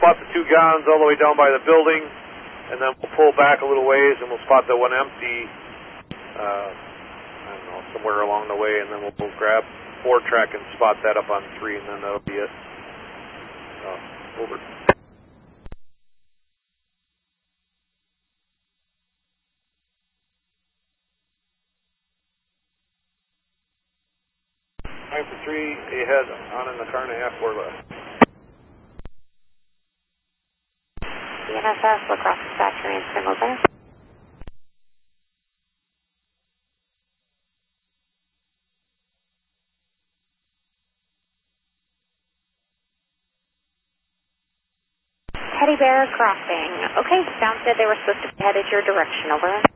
spot the 2 guns all the way down by the building, and then we'll pull back a little ways, and we'll spot the 1 empty, I don't know, somewhere along the way, and then we'll grab 4 track and spot that up on 3, and then that'll be it. Over. 9-3, ahead, on in the car and a half, 4 left. DNSS, across the Saturn, signals there. Teddy Bear crossing. Okay, sounds good. They were supposed to be headed your direction. Over.